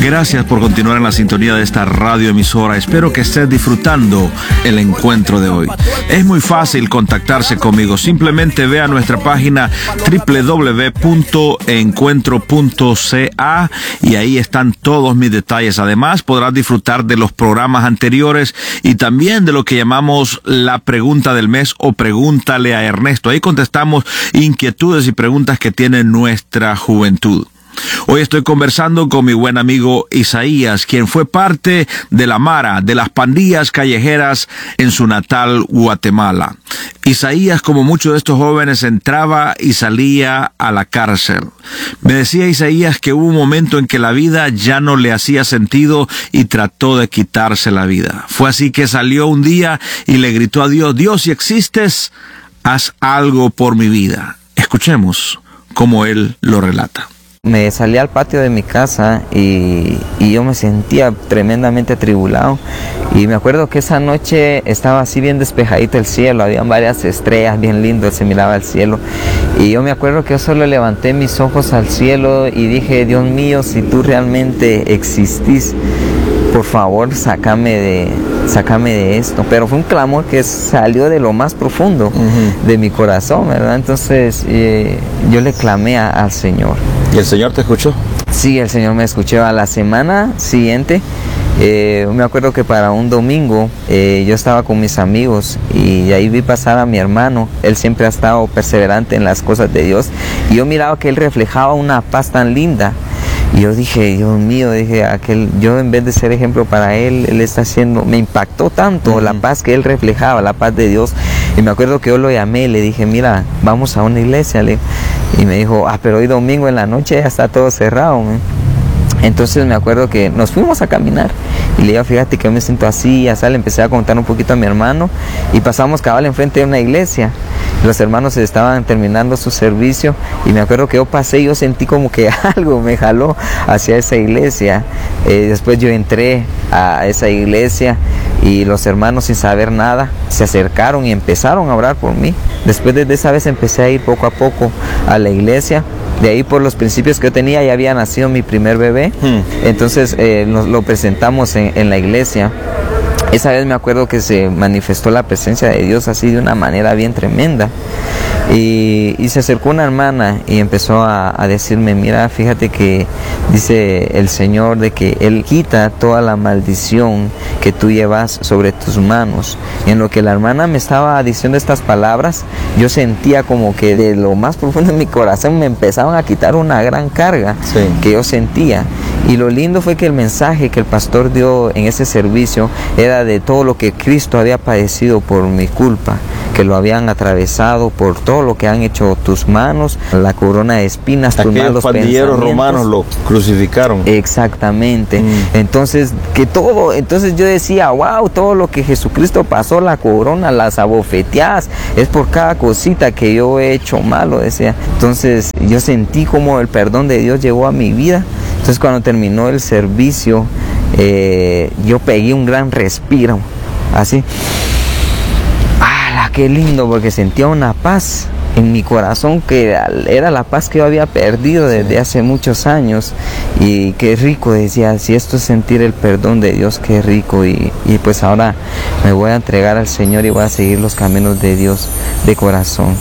Gracias por continuar en la sintonía de esta radioemisora. Espero que estés disfrutando el encuentro de hoy. Es muy fácil contactarse conmigo. Simplemente ve a nuestra página www.encuentro.ca y ahí están todos mis detalles. Además, podrás disfrutar de los programas anteriores y también de lo que llamamos la pregunta del mes o pregúntale a Ernesto. Ahí contestamos inquietudes y preguntas que tiene nuestra juventud. Hoy estoy conversando con mi buen amigo Isaías, quien fue parte de la mara, de las pandillas callejeras en su natal Guatemala. Isaías, como muchos de estos jóvenes, entraba y salía a la cárcel. Me decía Isaías que hubo un momento en que la vida ya no le hacía sentido y trató de quitarse la vida. Fue así que salió un día y le gritó a Dios: Dios, si existes, haz algo por mi vida. Escuchemos cómo él lo relata. Me salí al patio de mi casa y yo me sentía tremendamente atribulado, y me acuerdo que esa noche estaba así bien despejadito el cielo, habían varias estrellas, bien lindo, se miraba el cielo, y yo me acuerdo que yo solo levanté mis ojos al cielo y dije: Dios mío, si tú realmente existís, por favor, sácame de esto. Pero fue un clamor que salió de lo más profundo de mi corazón, ¿verdad? Entonces yo le clamé al Señor. ¿Y el Señor te escuchó? Sí, el Señor me escuchó. A la semana siguiente, me acuerdo que para un domingo yo estaba con mis amigos y ahí vi pasar a mi hermano. Él siempre ha estado perseverante en las cosas de Dios, y yo miraba que él reflejaba una paz tan linda. Y yo dije: Dios mío, yo en vez de ser ejemplo para él, él está haciendo, me impactó tanto la paz que él reflejaba, la paz de Dios. Y me acuerdo que yo lo llamé y le dije: mira, vamos a una iglesia. Y me dijo: pero hoy domingo en la noche ya está todo cerrado, ¿eh? Entonces me acuerdo que nos fuimos a caminar y le digo: fíjate que yo me siento así, ya le empecé a contar un poquito a mi hermano, y pasamos cabal enfrente de una iglesia. Los hermanos estaban terminando su servicio y me acuerdo que yo pasé y yo sentí como que algo me jaló hacia esa iglesia. Después yo entré a esa iglesia y los hermanos, sin saber nada, se acercaron y empezaron a orar por mí. Después de esa vez empecé a ir poco a poco a la iglesia. De ahí, por los principios que yo tenía, ya había nacido mi primer bebé. Entonces nos lo presentamos en la iglesia. Esa vez me acuerdo que se manifestó la presencia de Dios así de una manera bien tremenda. Y se acercó una hermana y empezó a decirme: mira, fíjate que dice el Señor de que Él quita toda la maldición que tú llevas sobre tus manos. Y en lo que la hermana me estaba diciendo estas palabras, yo sentía como que de lo más profundo de mi corazón me empezaban a quitar una gran carga que yo sentía. Y lo lindo fue que el mensaje que el pastor dio en ese servicio era de todo lo que Cristo había padecido por mi culpa, que lo habían atravesado por todo lo que han hecho tus manos, la corona de espinas, tus malos pensamientos. Aquellos pandilleros romanos lo crucificaron. Exactamente. Entonces yo decía: wow, todo lo que Jesucristo pasó, la corona, las abofeteadas, es por cada cosita que yo he hecho malo, decía. Entonces yo sentí como el perdón de Dios llegó a mi vida. Entonces cuando terminó el servicio, yo pegué un gran respiro, así. ¡Hala, qué lindo! Porque sentía una paz en mi corazón que era la paz que yo había perdido desde hace muchos años. Y qué rico, decía, si esto es sentir el perdón de Dios, qué rico. Y pues ahora me voy a entregar al Señor y voy a seguir los caminos de Dios de corazón.